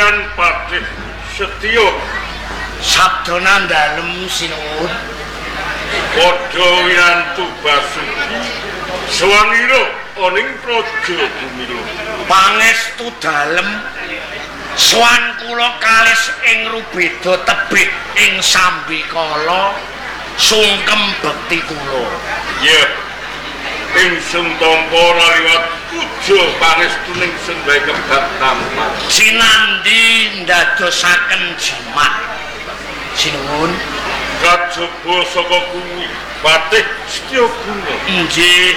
Pangeran Patih Setyo sabdana dalem sinuwun. Padha wirantu Basuki Swanira oning praja Bumila. Pangestu dalem swan kula kalis ing rubeda tebih ing sambikala sungkem bekti kula. Ya. Ingsun tampa liwat puja pangestuning Sendai Kebak Tampan. Sinandi ndadosaken jimat. Sinuwun. Kajaba saka kuwi Patih Setyaguna. Nggih.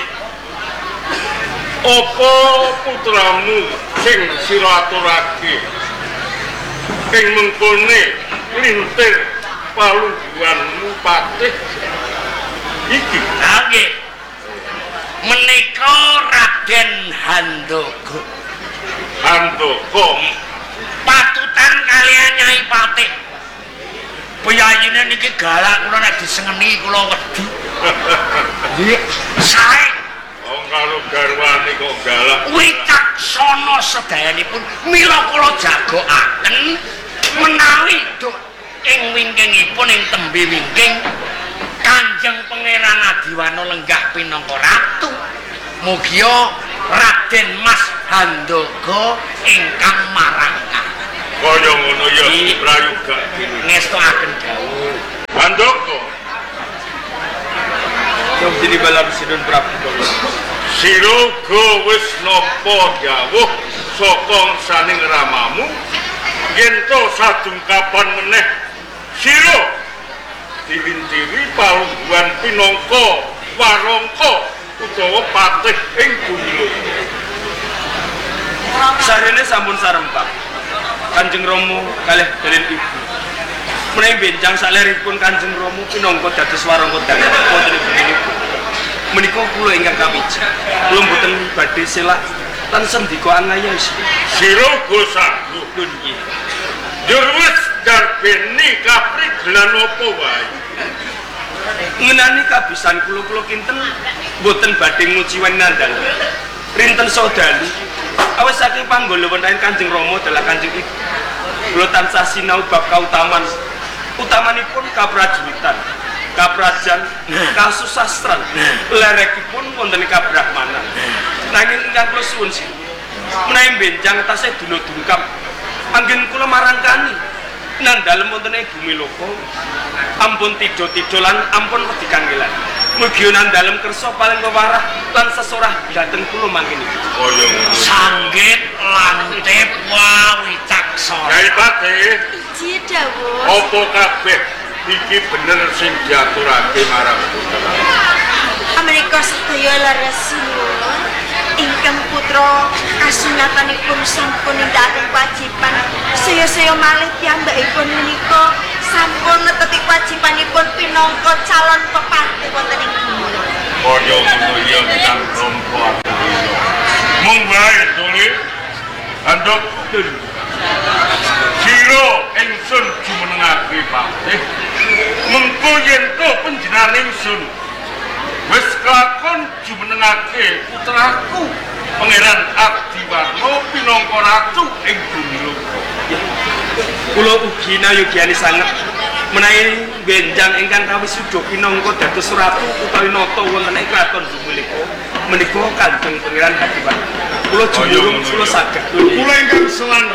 Apa putramu sing sira aturake ing mengkone lintir palungguhanmu Patih iki? Nggih. Menika Raden Handaka. Handaka patutan kalian Nyai Patih. Piyayine niki galak kula nek disengeni kula wedi. Nggih, sae. Oh karo garwane kok galak. Wicaksana sedayanipun mila kula jagokaken menawi duk ing wingkingipun ing tembe wingking Kanjeng Pangeran Adiwana lenggah pinangka ratu. Mugia Raden Mas Handaka ingkang marangka. Kaya ngono ya prayoga ngestokaken dawuh. Handaka. Sing dinibalan Sidon Prabu. Sira wis nampa dawuh saka saning ramamu yen to sadungkapan meneh sira diwintiri palungguhan pinangka warangka utawa patih ing Bumila. Sarene sampun sarempak. Kanjeng Rama kalih dalem ibu. Menawi benjang saleripun Kanjeng Rama pinangka dados warangka dalan wonten ing menika. Menika kula ingkang kawiji. Kula mboten badhe selak lan sendika angayos. Sira go sanggup Nggih. Dur wis darbeni kaprigelan apa wae. Ngenani kabisan kula kinten mboten badhe nguci wenandal. Rinten saudali awis saking panggolongan Kanjeng Rama dalah Kanjeng Ibu. Kula tansah sinau bab kautaman utamanipun kaprajuritan, kaprajan, kasusastran, lerekipun wonten kabrahmanan. Nanging ingkang kula suwun sinuwun menawi benjang tasih dulur-dulukam anggen kula marangkani nandhalem wonten ing Bumila ampun tido-tido lan ampun wedi kanggelan. Mugi nandhalem kersa paling wewarah lan sesorah dhateng kula mangken iki. Kaya Sanggit lantip wicaksana. Nyai Patih, Ji dawuh. apa kabeh iki bener sing diaturake marang putra? Amerika sedaya leres sinuwun ingkang putra kasunatanipun sampun nindakaken kewajiban saya malih piyambakipun menika sampun neteti kewajibanipun pinangka calon pepati wonten ing Bumila. Kaya ngono ya kang rompo. Mung wae dole andok sira ingsun jumenengake Patih mengko yen to panjenengan ingsun wis kelakon jumenengake putraku Pangeran Adiwarna pinangka ratu ing Bumila. Kula ugi nayogyani sanget menawi benjang ingkang kawisuda pinangka dados ratu utawi nata wonten ing kraton Bumila menika Kanjeng Pangeran Adiwarna. Kula jumurung kula saged. Kula ingkang selan